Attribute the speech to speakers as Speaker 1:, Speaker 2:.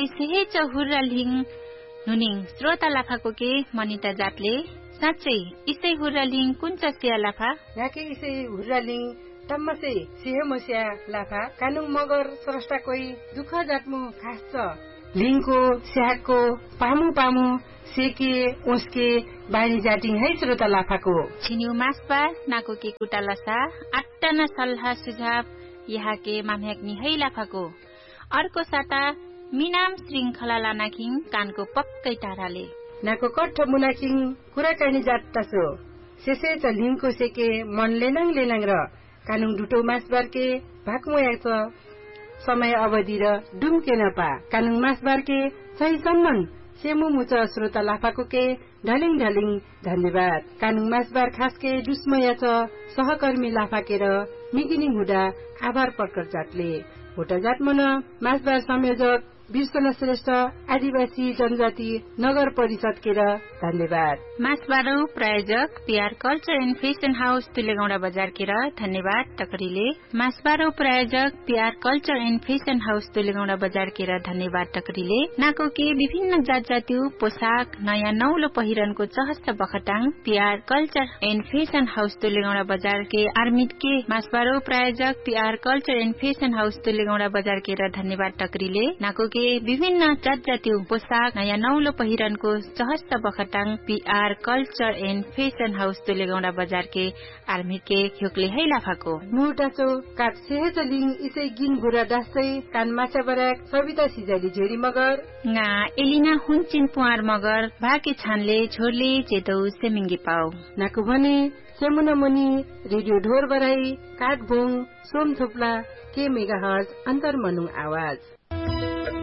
Speaker 1: सेहे चहुर लिङ नुनिङ श्रोता लाफाको के मनिता जातले साँच्चै इसै हुर्रा लिङ कुन चस्या लाफा
Speaker 2: याके इसै हुर्रा लिङ तम्मसे सेहे मस्या लाफा कानुङ मगर स्रष्टा कोही दुःख जातमु खास छ लिङको स्याकको पामु पामु सेके ओस्के बाणी जाटिङ है श्रोता लाफाको
Speaker 1: छिन्यु मासपा नाको के कुटा लसा आट्टना सल्लाह सुझाव यहाँ के माम्याक्नी है लाफाको अर्को साता मिनाम श्रृङ्खला लानाखिङ कानको पक्कै ताराले
Speaker 2: नाको कट्ठ मुनाखिङ कुराकानी जाट्टासो सेसे त लिङको सेके मन लेनाङ लेनाङ र कानुङ डुटो मासबारके भाकमोया छ समय अवधि र डुम्के नपा कानुङ मासबारके सही सम्मान सेमु मुच श्रोता लाफाको के ढलिङ ढलिङ धन्यवाद कानुङ मासबार खासके दुस्मया छ सहकर्मी लाफाके र मिगिनी हुँदा आभार प्रकट जातले भोटा जात मन मासबार संयोजक विश्वनाथ श्रेष्ठ आदिवासी जनजाति नगर परिषद के धन्यवाद
Speaker 1: मासबारौ प्रायोजक PR culture and fashion house तुलेगौडा बजार के धन्यवाद टकरीले मासबारौ प्रायोजक PR culture and fashion house तुलेगौडा बजार के धन्यवाद टकरीले नाको के विभिन्न जात जातिउ पोसाक नयाँ नौलो पहिरनको चहस्त बखटाङ PR culture and fashion house तुलेगौडा बजार के आर्मिट के मासबारौ प्रायोजक PR culture and fashion house तुलेगौडा बजार के धन्यवाद टकरीले नाको के विभिन्न जात जातिउ पोसाक नयाँ नौलो पहिरनको चहस्त बखटाङ PR culture and fashion house तुलेगौडा बजार के आर्मी के ख्योकले है लाफाको
Speaker 2: मुटाचो काट सेहेज लिङ इसै गिन भुरा दासै कान माछा बराक सविता सिजाली झेरी मगर
Speaker 1: nga एलिना हुन्चिन पुआर मगर भाके छानले छोरले चेतौ सेमिङ्गी पाउ
Speaker 2: नाको भने सेमुना मुनि रेडियो ढोर बराई काट भोङ सोम थोप्ला के मेगाहर्ज अन्तर्मनु आवाज